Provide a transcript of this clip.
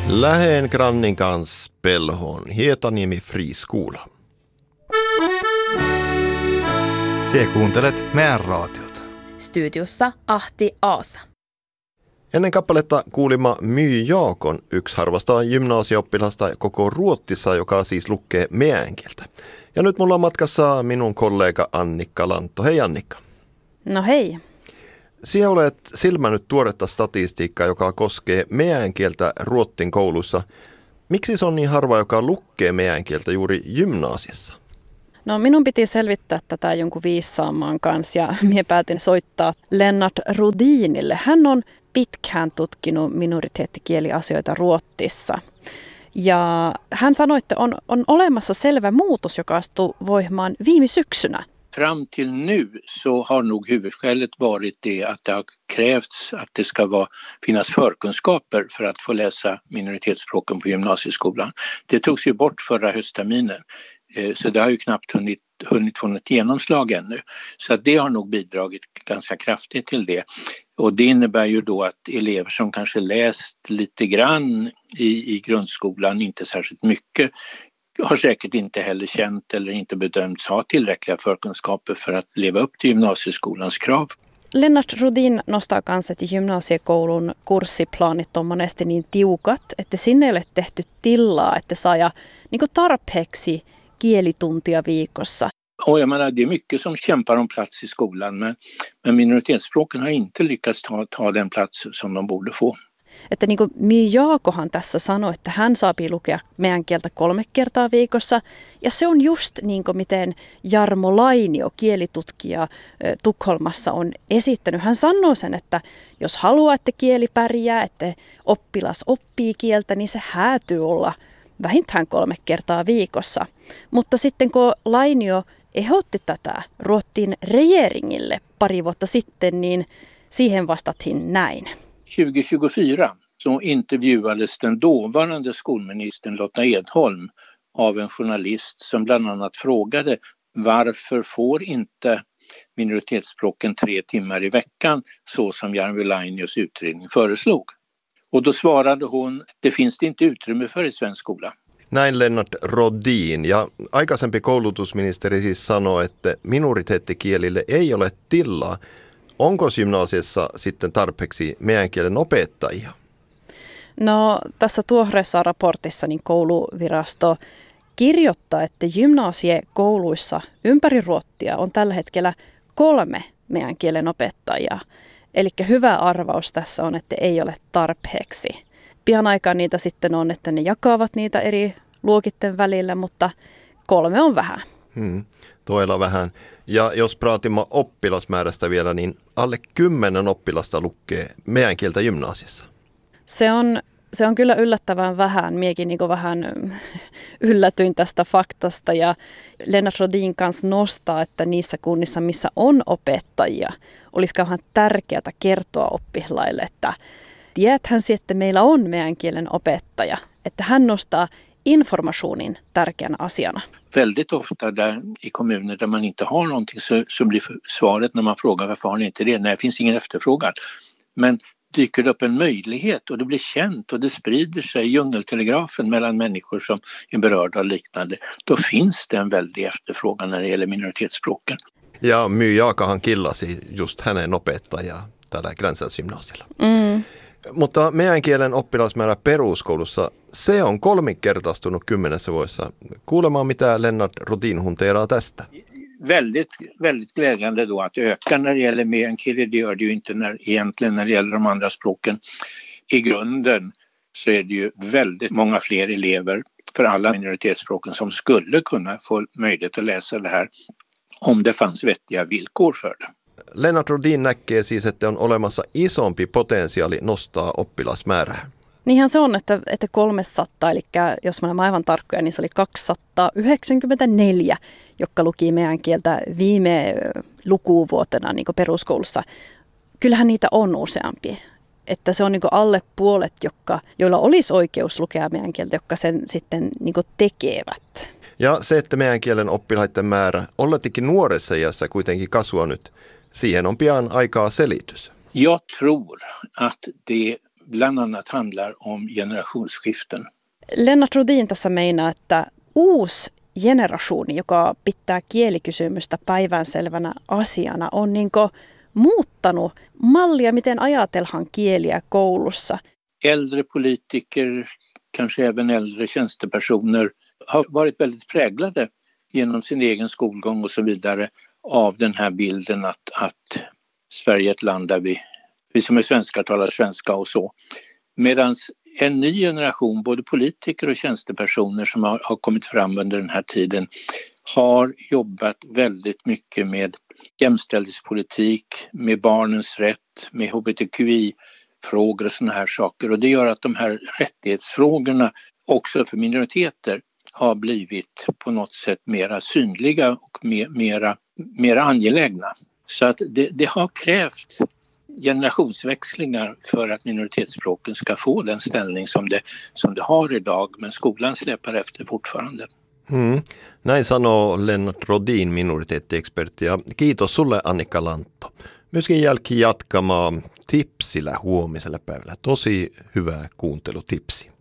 Lähen grannin kanssa pelhoon Hietaniemi friskola. Sie kuuntelet meidän raatiota. Studiossa Ahti Aasa. Ennen kappaletta kuulimme My Jaakon, yksi harvasta gymnasiooppilasta koko Ruotsissa, joka siis lukee meidän kieltä. Ja nyt mulla on matkassa minun kollega Annikka Lantto. Hei Annikka. No hei. Sinä olet silmännyt tuoretta statistiikkaa, joka koskee meidän kieltä ruotsin koulussa. Miksi se on niin harva, joka lukee meidän kieltä juuri gymnasiassa? No minun piti selvittää tätä jonkun viisaamaan kanssa ja minä päätin soittaa Lennart Rodinille. Hän on pitkään tutkinut minoriteettikieliasioita Ruotsissa. Ja hän sanoi, että on olemassa selvä muutos, joka astuu voimaan viime syksynä. Fram till nu så har nog huvudskälet varit det att det har krävts att det ska finnas förkunskaper för att få läsa minoritetsspråken på gymnasieskolan. Det togs ju bort förra höstterminen, så det har ju knappt hunnit få något genomslag ännu. Så att det har nog bidragit ganska kraftigt till det. Och det innebär ju då att elever som kanske läst lite grann i grundskolan, inte särskilt mycket, har säkert inte heller känt eller inte bedömts ha tillräckliga förkunskaper för att leva upp till gymnasieskolans krav. Lennart Rodin nostaa kanssa, että gymnasiekoulun kurssiplaanit on monesti niin tiukat, että sinne ei ole tehty tilaa, että saa niin tarpeeksi kielituntia viikossa. Och jag menar, det är mycket som kämpar om plats i skolan, men minoritetsspråken har inte lyckats ta den plats som de borde få. Että niin kuin My Jaakohan tässä sanoi, että hän saapii lukea meidän kieltä 3 kertaa viikossa. Ja se on just niin kuin miten Jarmo Lainio, kielitutkija Tukholmassa, on esittänyt. Hän sanoo sen, että jos haluaa, että kieli pärjää, että oppilas oppii kieltä, niin se häätyy olla vähintään 3 kertaa viikossa. Mutta sitten kun Lainio ehdotti tätä Ruotsin regeringille pari vuotta sitten, niin siihen vastattiin näin. 2024 så intervjuades den dåvarande skolministern Lotta Edholm av en journalist som bland annat frågade varför får inte minoritetsspråken 3 timmar i veckan så som Jarmo Lainios utredning föreslog. Och då svarade hon, det finns det inte utrymme för i svensk skola. Näin Lennart Rodin, ja aikaisempi koulutusministeri siis sanoi, että minoriteettikielille ei ole tilaa. Onko gymnasiassa sitten tarpeeksi meidän kielen opettajia? No tässä tuoreessa raportissa niin kouluvirasto kirjoittaa, että gymnasiekouluissa ympäri Ruotsia on tällä hetkellä 3 meidän kielen opettajaa. Eli hyvä arvaus tässä on, että ei ole tarpeeksi. Pian aikaa niitä sitten on, että ne jakavat niitä eri luokitten välillä, mutta 3 on vähän. Toilla vähän. Ja jos praatimme oppilasmäärästä vielä, niin alle 10 oppilasta lukee meidän kieltä gymnasiassa. Se on kyllä yllättävän vähän. Miekin niin vähän yllätyin tästä faktasta ja Lennart Rodin kanssa nostaa, että niissä kunnissa, missä on opettajia, olisi kauhean tärkeää kertoa oppilaille, että tiedäthän si, että meillä on meidän kielen opettaja, että hän nostaa informationen tärkeänä asiana. Väldigt ofta där i kommuner där man inte har någonting så blir svaret när man frågar varför har ni inte det? Nej, det finns ingen efterfrågan. Men dyker det upp en möjlighet och det blir känt och det sprider sig djungeltelegrafen mellan människor som är berörda och liknande, då finns det en väldig efterfrågan när det gäller minoritetsspråken. Ja My Jaakahan killasi just hänen opettajaa täällä Gränsälsgymnasialla. Mutta meidän kielen oppilasmäärä peruskoulussa, se on 3-kertaistunut 10 vuodessa. Kuulemaan, mitä Lennart Rodin hunteeraa tästä. Väldigt glädjande då att öka när det gäller meänkieli. Det gör det ju inte egentligen när det gäller de andra språken. I grunden så är det ju väldigt många fler elever för alla minoritetsspråken som skulle kunna få möjlighet att läsa det här om det fanns vettiga villkor för det. Lennart Rodin näkee siis, että on olemassa isompi potentiaali nostaa oppilasmäärää. Niinhän se on, että 300, eli jos mä olen aivan tarkkoja, niin se oli 294, jotka luki meidän kieltä viime lukuvuotena niin kuin peruskoulussa. Kyllähän niitä on useampi. Että se on niin kuin alle puolet, joilla olisi oikeus lukea meidän kieltä, jotka sen sitten niin kuin tekevät. Ja se, että meidän kielen oppilaiden määrä olletikin nuoressa iässä kuitenkin kasvaa nyt, siihen on pian aikaa selitys. Jag tror att det bland annat handlar om generationsskiften. Lennart Rodin tässä meinaa, että uusi generationi, joka pitää kielikysymystä päivänselvänä asiana, on muuttanut mallia, miten ajatellaan kieliä koulussa. Äldre politiker, kanske även äldre tjänstepersoner har varit väldigt präglade genom sin egen skolgång och så vidare av den här bilden att Sverige är ett land där vi som är svenskar talar svenska och så. Medan en ny generation, både politiker och tjänstepersoner som har kommit fram under den här tiden, har jobbat väldigt mycket med jämställdhetspolitik, med barnens rätt, med hbtqi-frågor och såna här saker. Och det gör att de här rättighetsfrågorna också för minoriteter har blivit på något sätt mera synliga och mera angelägna. Så att det har krävt generationsväxlingar för att minoritetsspråken ska få den ställning som det har idag, men skolan släpar efter fortfarande. Näin sanoo Lennart Rodin, minoriteettiexpertti, ja kiitos sulle Annika Lantto. Myöskin jälki jatkamaan tipsillä huomisella päivällä. Tosi hyvä kuuntelutipsi.